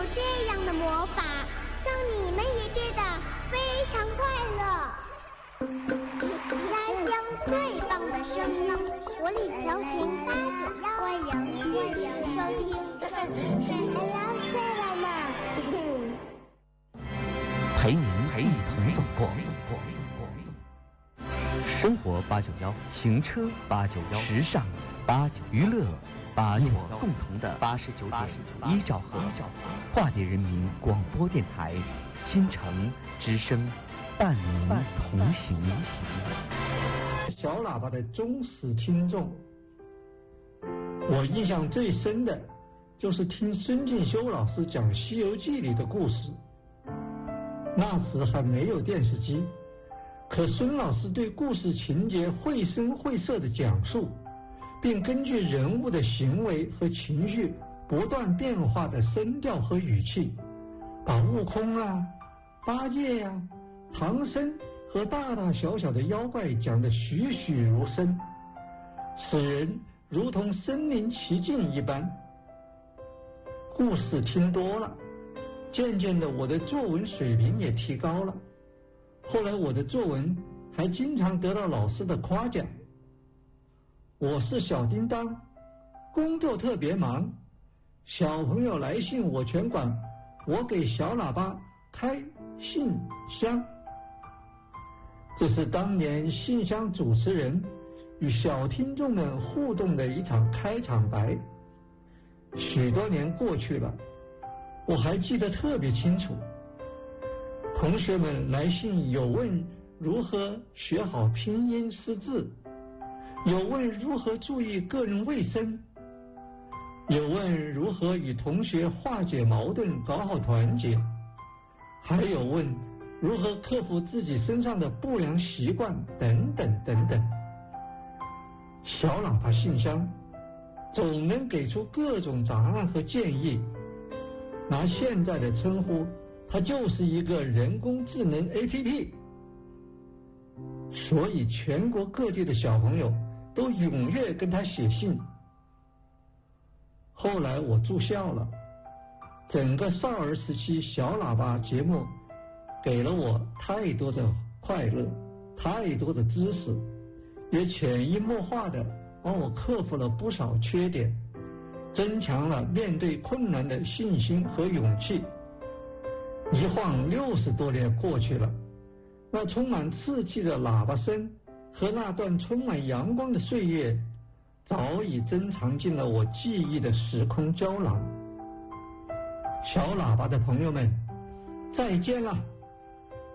这样的魔法，让你们也变得非常快乐。家乡最棒的声音，活力调频891，欢迎收听。Hello， 帅们， 陪您一同走过。生活891，行车891，时尚891，娱乐891，共同的89.1兆赫，化蝶人民广播电台，新城之声，伴您同行。 小喇叭的忠实听众，我印象最深的就是听孙敬修老师讲《西游记》里的故事。那时还没有电视机，可孙老师对故事情节绘声绘色的讲述，并根据人物的行为和情绪不断变化的声调和语气，把悟空啊、八戒呀、唐僧和大大小小的妖怪讲得栩栩如生，使人如同身临其境一般。故事听多了，渐渐的我的作文水平也提高了。后来我的作文还经常得到老师的夸奖。我是小叮当，工作特别忙，小朋友来信我全管，我给小喇叭开信箱。这是当年信箱主持人与小听众们互动的一场开场白。许多年过去了，我还记得特别清楚。同学们来信有问如何学好拼音识字，有问如何注意个人卫生，有问如何与同学化解矛盾搞好团结，还有问如何克服自己身上的不良习惯等等等等。小喇叭信箱总能给出各种答案和建议，拿现在的称呼，它就是一个人工智能 APP。 所以全国各地的小朋友都踊跃跟他写信。后来我住校了，整个少儿时期小喇叭节目给了我太多的快乐，太多的知识，也潜移默化的帮我克服了不少缺点，增强了面对困难的信心和勇气。一晃60多年过去了，那充满刺激的喇叭声和那段充满阳光的岁月，早已珍藏进了我记忆的时空胶囊。小喇叭的朋友们，再见了。